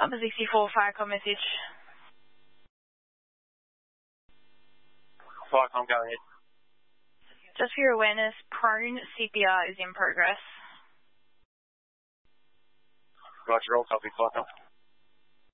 Papa 64, Firecom message. Firecom, go ahead. Just for your awareness, prone CPR is in progress. Roger, all copy, Firecom.